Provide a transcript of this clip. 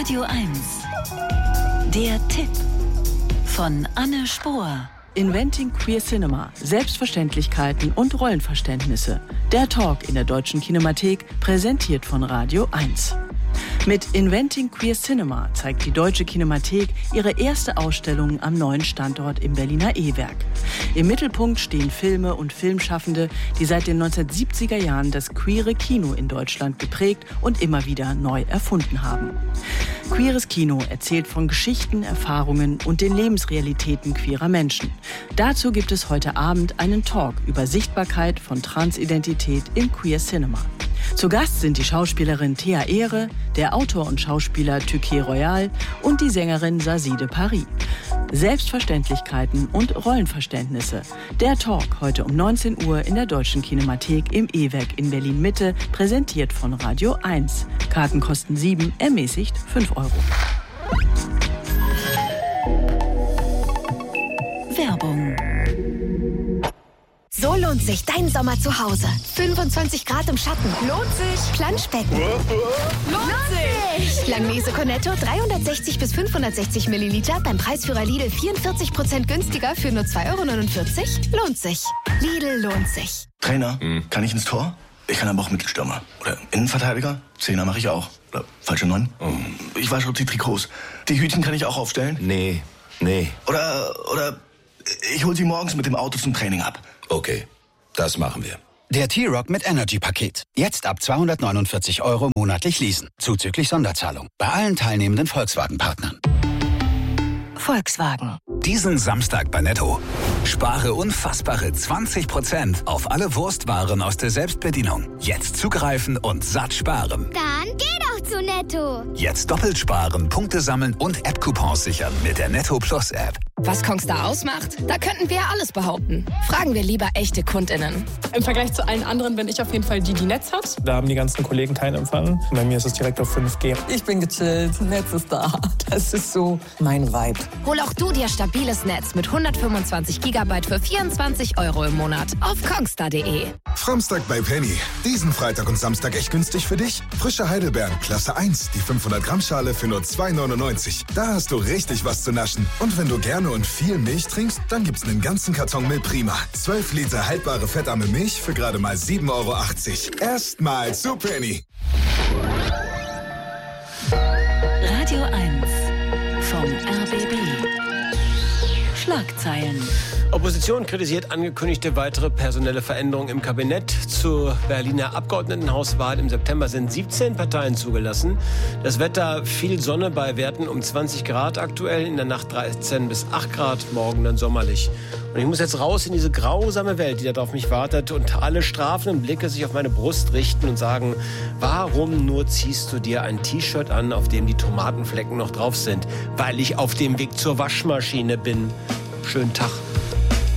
Radio 1. Der Tipp von Anne Spohr. Inventing Queer Cinema. Selbstverständlichkeiten und Rollenverständnisse. Der Talk in der Deutschen Kinemathek, präsentiert von Radio 1. Mit Inventing Queer Cinema zeigt die Deutsche Kinemathek ihre erste Ausstellung am neuen Standort im Berliner E-Werk. Im Mittelpunkt stehen Filme und Filmschaffende, die seit den 1970er Jahren das queere Kino in Deutschland geprägt und immer wieder neu erfunden haben. Queeres Kino erzählt von Geschichten, Erfahrungen und den Lebensrealitäten queerer Menschen. Dazu gibt es heute Abend einen Talk über Sichtbarkeit von Transidentität im Queer Cinema. Zu Gast sind die Schauspielerin Thea Ehre, der Autor und Schauspieler Tüké Royal und die Sängerin Zazie de Paris. Selbstverständlichkeiten und Rollenverständnisse. Der Talk heute um 19 Uhr in der Deutschen Kinemathek im E-Werk in Berlin-Mitte, präsentiert von Radio 1. Karten kosten 7, ermäßigt 5 €. Werbung. So lohnt sich dein Sommer zu Hause. 25 Grad im Schatten. Lohnt sich. Planschbecken. Lohnt sich. Langnese Cornetto 360 bis 560 Milliliter beim Preisführer Lidl 44% günstiger für nur 2,49 €. Lohnt sich. Lidl lohnt sich. Trainer, kann ich ins Tor? Ich kann aber auch Mittelstürmer. Oder Innenverteidiger? Zehner mache ich auch. Oder falsche 9? Ich wasche auch die Trikots. Die Hütchen kann ich auch aufstellen? Nee. Oder ich hol sie morgens mit dem Auto zum Training ab. Okay, das machen wir. Der T-Rock mit Energy-Paket. Jetzt ab 249 € monatlich leasen. Zuzüglich Sonderzahlung. Bei allen teilnehmenden Volkswagen-Partnern. Volkswagen. Diesen Samstag bei Netto. Spare unfassbare 20% auf alle Wurstwaren aus der Selbstbedienung. Jetzt zugreifen und satt sparen. Dann geh doch zu Netto. Jetzt doppelt sparen, Punkte sammeln und App-Coupons sichern mit der Netto Plus App. Was Kongstar ausmacht? Da könnten wir alles behaupten. Fragen wir lieber echte KundInnen. Im Vergleich zu allen anderen bin ich auf jeden Fall die Netz hat. Da haben die ganzen Kollegen keinen Empfang. Bei mir ist es direkt auf 5G. Ich bin gechillt, Netz ist da. Das ist so mein Vibe. Hol auch du dir stabiles Netz mit 125 GB für 24 € im Monat auf kongstar.de. Framstag bei Penny. Diesen Freitag und Samstag echt günstig für dich? Frische Heidelbeeren, Klasse 1, die 500 Gramm Schale für nur 2,99 €. Da hast du richtig was zu naschen. Und wenn du gerne und viel Milch trinkst, dann gibt's einen ganzen Karton Milch Prima. 12 Liter haltbare fettarme Milch für gerade mal 7,80 €. Erstmal zu Penny. Radio 1 vom RBB. Schlagzeilen. Opposition kritisiert angekündigte weitere personelle Veränderungen im Kabinett. Zur Berliner Abgeordnetenhauswahl im September sind 17 Parteien zugelassen. Das Wetter, viel Sonne bei Werten um 20 Grad aktuell, in der Nacht 13 bis 8 Grad, morgen dann sommerlich. Und ich muss jetzt raus in diese grausame Welt, die da auf mich wartet, und alle strafenden Blicke sich auf meine Brust richten und sagen, warum nur ziehst du dir ein T-Shirt an, auf dem die Tomatenflecken noch drauf sind? Weil ich auf dem Weg zur Waschmaschine bin. Schönen Tag.